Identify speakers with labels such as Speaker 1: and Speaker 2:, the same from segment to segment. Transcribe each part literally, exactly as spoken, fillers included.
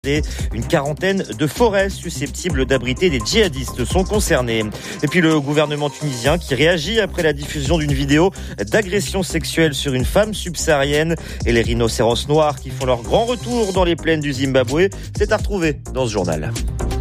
Speaker 1: Une quarantaine de forêts susceptibles d'abriter des djihadistes sont concernées. Et puis le gouvernement tunisien qui réagit après la diffusion d'une vidéo d'agression sexuelle sur une femme subsaharienne. Et les rhinocéros noirs qui font leur grand retour dans les plaines du Zimbabwe, c'est à retrouver dans ce journal.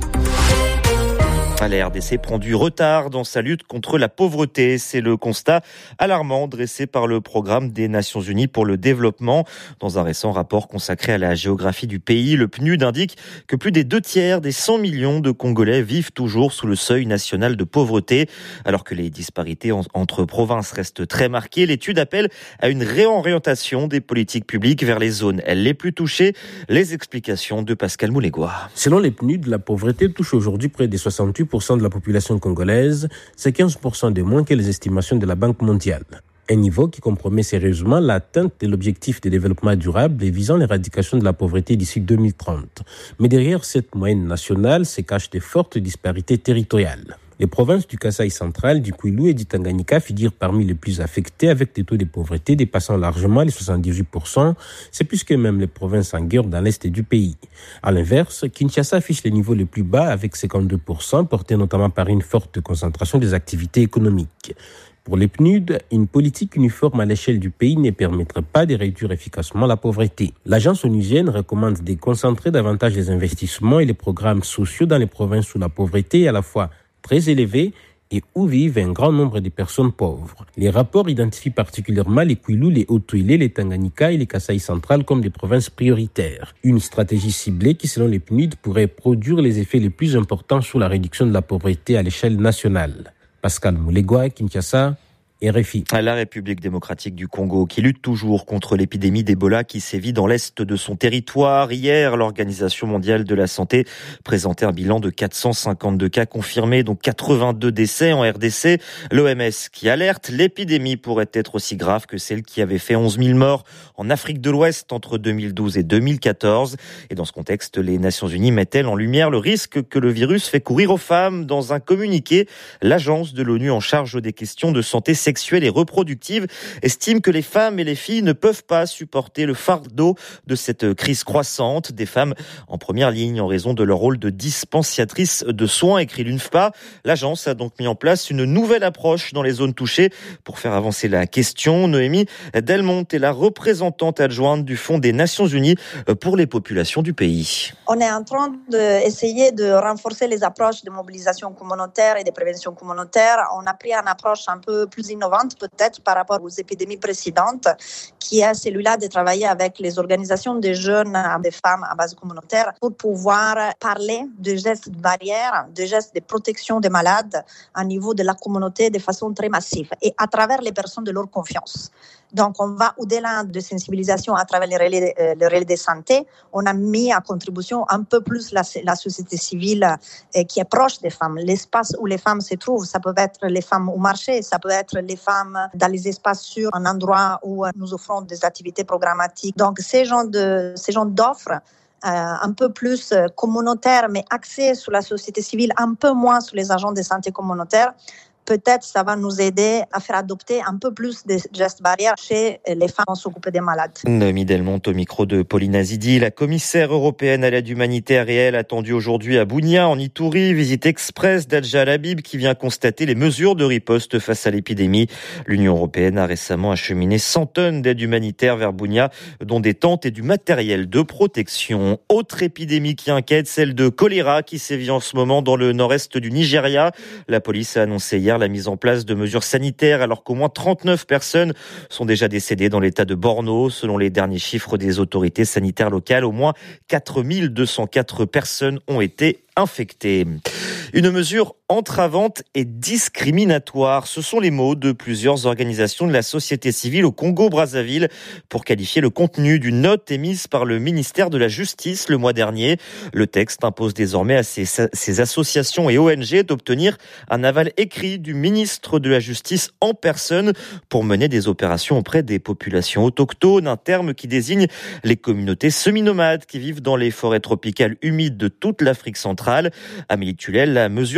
Speaker 1: La R D C prend du retard dans sa lutte contre la pauvreté. C'est le constat alarmant dressé par le programme des Nations Unies pour le développement. Dans un récent rapport consacré à la géographie du pays, le P N U D indique que plus des deux tiers des cent millions de Congolais vivent toujours sous le seuil national de pauvreté. Alors que les disparités entre provinces restent très marquées, l'étude appelle à une réorientation des politiques publiques vers les zones les plus touchées. Les explications de Pascal Moulégois.
Speaker 2: Selon les P N U D, la pauvreté touche aujourd'hui près de soixante-huit pour cent de la population congolaise, c'est quinze pour cent de moins que les estimations de la Banque mondiale. Un niveau qui compromet sérieusement l'atteinte de l'objectif de développement durable et visant l'éradication de la pauvreté d'ici deux mille trente. Mais derrière cette moyenne nationale se cachent de fortes disparités territoriales. Les provinces du Kasaï central, du Kwilu et du Tanganyika figurent parmi les plus affectées avec des taux de pauvreté dépassant largement les soixante-dix-huit pour cent. C'est plus que même les provinces en guerre dans l'est du pays. À l'inverse, Kinshasa affiche les niveaux les plus bas avec cinquante-deux pour cent, portés notamment par une forte concentration des activités économiques. Pour les P N U D, une politique uniforme à l'échelle du pays ne permettrait pas de réduire efficacement la pauvreté. L'agence onusienne recommande de concentrer davantage les investissements et les programmes sociaux dans les provinces où la pauvreté est à la fois très élevé et où vivent un grand nombre de personnes pauvres. Les rapports identifient particulièrement les Kwilu, les Haut-Touilé, les Tanganyika et les Kasaï central comme des provinces prioritaires. Une stratégie ciblée qui, selon les P N U D, pourrait produire les effets les plus importants sur la réduction de la pauvreté à l'échelle nationale. Pascal Moulégois, Kinshasa, R F I.
Speaker 1: La République démocratique du Congo qui lutte toujours contre l'épidémie d'Ebola qui sévit dans l'est de son territoire. Hier, l'Organisation mondiale de la santé présentait un bilan de quatre cent cinquante-deux cas confirmés, dont quatre-vingt-deux décès en R D C. L'O M S qui alerte, l'épidémie pourrait être aussi grave que celle qui avait fait onze mille morts en Afrique de l'Ouest entre deux mille douze et deux mille quatorze. Et dans ce contexte, les Nations Unies mettent-elles en lumière le risque que le virus fait courir aux femmes. Dans un communiqué, l'agence de l'ONU en charge des questions de santé sexuelle sexuelle et reproductive estime que les femmes et les filles ne peuvent pas supporter le fardeau de cette crise croissante. Des femmes en première ligne en raison de leur rôle de dispensatrices de soins, écrit l'U N F P A. L'agence a donc mis en place une nouvelle approche dans les zones touchées pour faire avancer la question. Noémie Delmont est la représentante adjointe du Fonds des Nations Unies pour les populations du pays.
Speaker 3: On est en train d'essayer de renforcer les approches de mobilisation communautaire et de prévention communautaire. On a pris une approche un peu plus innovante peut-être par rapport aux épidémies précédentes, qui est celui-là de travailler avec les organisations des jeunes, des femmes à base communautaire pour pouvoir parler de gestes barrières, de gestes de protection des malades au niveau de la communauté de façon très massive et à travers les personnes de leur confiance. Donc, on va au-delà de sensibilisation à travers les relais, euh, les relais de santé. On a mis à contribution un peu plus la, la société civile euh, qui est proche des femmes. L'espace où les femmes se trouvent, ça peut être les femmes au marché, ça peut être les femmes dans les espaces sûrs, un endroit où nous offrons des activités programmatiques. Donc, ces genres de, ces genres d'offres, Euh, un peu plus euh, communautaire, mais axé sur la société civile, un peu moins sur les agents de santé communautaire, peut-être ça va nous aider à faire adopter un peu plus de gestes barrières chez les femmes s'occuper des malades.
Speaker 1: Noémie Delmont au micro de Pauline Azidi. La commissaire européenne à l'aide humanitaire et elle attendue aujourd'hui à Bunia en Ituri. Visite express d'Adja Labib qui vient constater les mesures de riposte face à l'épidémie. L'Union européenne a récemment acheminé cent tonnes d'aide humanitaire vers Bunia, dont des tentes et du matériel de protection. Autre épidémie qui inquiète, celle de choléra qui sévit en ce moment dans le nord-est du Nigeria. La police a annoncé hier la mise en place de mesures sanitaires alors qu'au moins trente-neuf personnes sont déjà décédées dans l'état de Borno. Selon les derniers chiffres des autorités sanitaires locales, au moins quatre mille deux cent quatre personnes ont été infectées. Une mesure entravante et discriminatoire. Ce sont les mots de plusieurs organisations de la société civile au Congo-Brazzaville pour qualifier le contenu d'une note émise par le ministère de la Justice le mois dernier. Le texte impose désormais à ces, ces associations et O N G d'obtenir un aval écrit du ministre de la Justice en personne pour mener des opérations auprès des populations autochtones, un terme qui désigne les communautés semi-nomades qui vivent dans les forêts tropicales humides de toute l'Afrique centrale. Amélie Tulel, la mesure provoque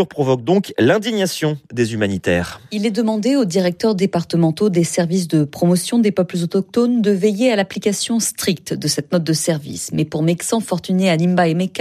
Speaker 1: alimente donc l'indignation des humanitaires.
Speaker 4: Il est demandé aux directeurs départementaux des services de promotion des peuples autochtones de veiller à l'application stricte de cette note de service. Mais pour Mexan, Fortuné, Animba et Meka,